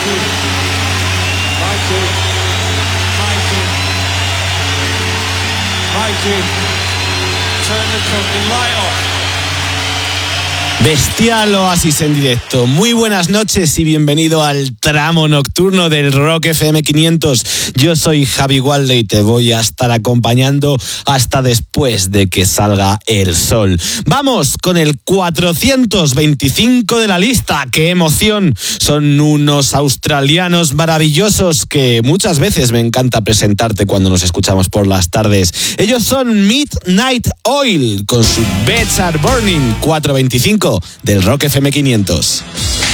Bestial oasis en directo. Muy buenas noches y bienvenido al tramo nocturno del Rock FM 500. Yo soy Javi Gualde y te voy a estar acompañando hasta después de que salga el sol. Vamos con el 425 de la lista. ¡Qué emoción! Son unos australianos maravillosos que muchas veces me encanta presentarte cuando nos escuchamos por las tardes. Ellos son Midnight Oil con su Beds Are Burning 425 del Rock FM 500.